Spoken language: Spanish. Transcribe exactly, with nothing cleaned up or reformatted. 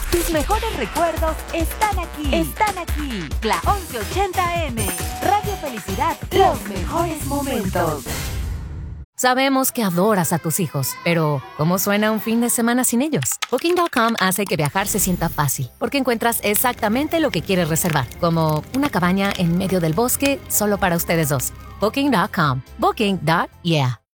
Tus mejores recuerdos están aquí. Están aquí. La once ochenta M. Radio Felicidad. Los mejores momentos. Sabemos que adoras a tus hijos, pero ¿cómo suena un fin de semana sin ellos? Booking punto com hace que viajar se sienta fácil, porque encuentras exactamente lo que quieres reservar, como una cabaña en medio del bosque solo para ustedes dos. Booking punto com. Booking. Yeah.